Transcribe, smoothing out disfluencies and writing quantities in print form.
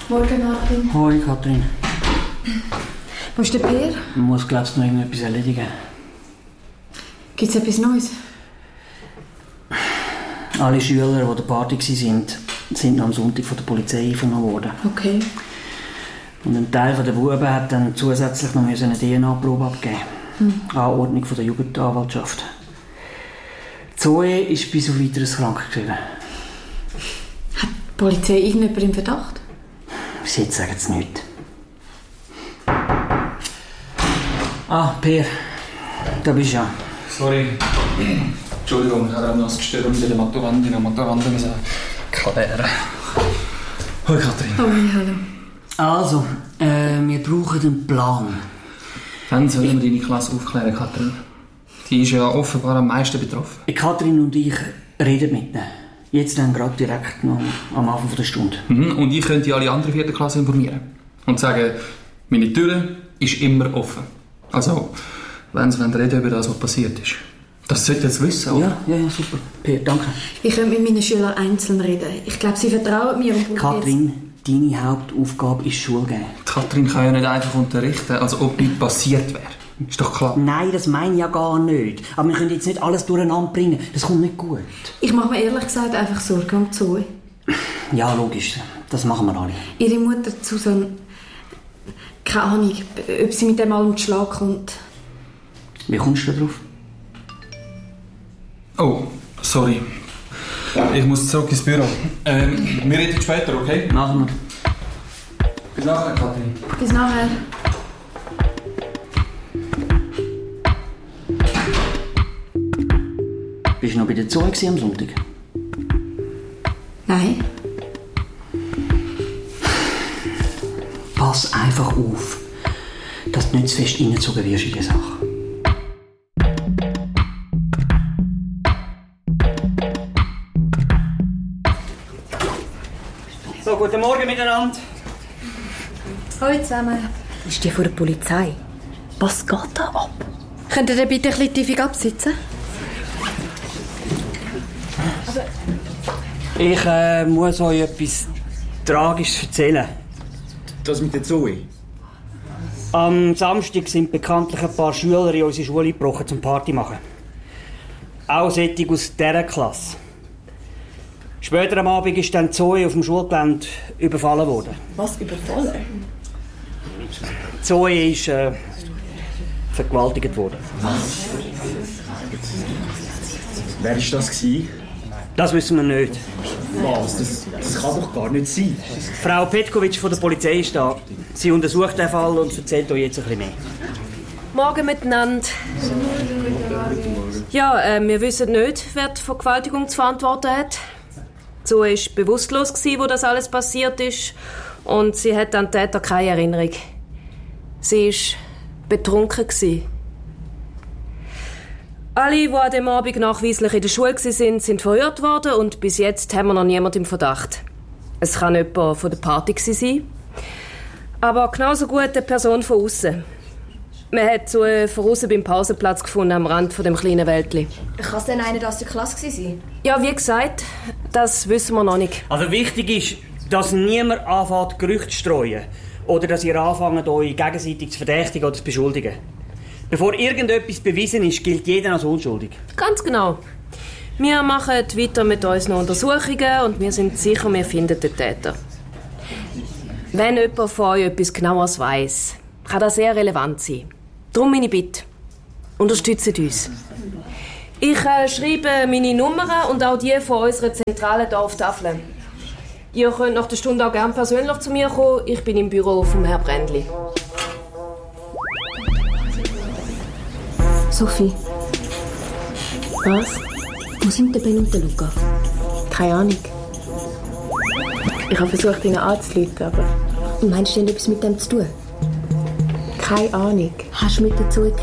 Morgen, Martin. Hoi, Kathrin. Wo ist der Peer? Man muss, glaubst du, noch irgendetwas erledigen. Gibt es etwas Neues? Alle Schüler, die an der Party waren, sind am Sonntag von der Polizei eingenommen worden. Okay. Und ein Teil der Buben hat dann zusätzlich noch eine DNA-Probe abgeben. Anordnung von der Jugendanwaltschaft. Zoe ist bis auf weiteres krankgeschrieben. Hat die Polizei irgendjemanden im Verdacht? Bis jetzt sagen sie nichts. Ah, Peer. Da bist du ja. Sorry. Entschuldigung, ich habe auch noch das Gestürm mit den Maturanden und Maturanden klären. Hoi, Kathrin. Hoi, hallo. Also, wir brauchen einen Plan. Wann sollen wir deine Klasse aufklären, Kathrin? Die ist ja offenbar am meisten betroffen. Kathrin und ich reden mit ihnen. Jetzt dann gerade direkt noch am Anfang der Stunde. Und ich könnte alle anderen 4. Klasse informieren. Und sagen, meine Tür ist immer offen. Also, wenn sie reden über das, was passiert ist. Das sollten sie wissen, oder? Ja, super. Peer, danke. Ich könnte mit meinen Schülern einzeln reden. Ich glaube, sie vertrauen mir. Und Kathrin, deine Hauptaufgabe ist Schule geben. Kathrin kann ja nicht einfach unterrichten, als ob nichts passiert wäre. Ist doch klar. Nein, das meine ich ja gar nicht. Aber wir können jetzt nicht alles durcheinander bringen. Das kommt nicht gut. Ich mache mir ehrlich gesagt einfach Sorgen um Zoe. Ja, logisch. Das machen wir alle. Ihre Mutter Susan, keine Ahnung, ob sie mit dem allem zu Schlag kommt. Wie kommst du da drauf? Oh, sorry. Ich muss zurück ins Büro. Wir reden später, okay? Machen wir. Bis nachher, Kathrin. Bis nachher. Bist du noch bei der Zoe am Sonntag? Nein. Pass einfach auf, dass du nicht zu fest reingezogen wirst in die Sache. So, guten Morgen miteinander. Hallo zusammen. Ist die von der Polizei? Was geht da ab? Könnt ihr bitte ein bisschen tiefig absitzen? Ich muss euch etwas Tragisches erzählen. Das mit der Zoe? Am Samstag sind bekanntlich ein paar Schüler in unsere Schule gebrochen zum Party machen. Auch solche aus dieser Klasse. Später am Abend ist dann Zoe auf dem Schulgelände überfallen worden. Was, überfallen? Zoe ist vergewaltigt worden. Wer war das? Das wissen wir nicht. Was? Das kann doch gar nicht sein. Frau Petkovic von der Polizei ist da. Sie untersucht den Fall und erzählt euch jetzt ein bisschen mehr. Morgen miteinander. Ja, wir wissen nicht, wer die Vergewaltigung zu verantworten hat. Zoe war bewusstlos, wo das alles passiert ist. Und sie hat an den Täter keine Erinnerung. Sie war betrunken. Alle, die an dem Abend nachweislich in der Schule waren, sind verhört worden und bis jetzt haben wir noch niemanden im Verdacht. Es kann jemand von der Party sein, aber genauso gut eine Person von außen. Man hat Zoe von außen beim Pausenplatz gefunden, am Rand von dem kleinen Wäldli. Kann es denn einer aus der Klasse sein? Ja, wie gesagt, das wissen wir noch nicht. Also wichtig ist, dass niemand anfängt, Gerüchte zu streuen. Oder dass ihr anfangt, euch gegenseitig zu verdächtigen oder zu beschuldigen. Bevor irgendetwas bewiesen ist, gilt jeder als unschuldig. Ganz genau. Wir machen weiter mit unseren Untersuchungen und wir sind sicher, wir finden den Täter. Wenn jemand von euch etwas Genaueres weiss, kann das sehr relevant sein. Darum meine Bitte. Unterstützt uns. Ich schreibe meine Nummern und auch die von unserer Zentrale hier auf die Tafel. Ihr könnt nach der Stunde auch gerne persönlich zu mir kommen. Ich bin im Büro vom Herrn Brändli. Sophie. Was? Wo sind der Ben und der Luca? Keine Ahnung. Ich habe versucht, ihn anzuleiten, aber Und meinst du, die haben etwas mit dem zu tun? keine Ahnung. Hast du mit der Zoe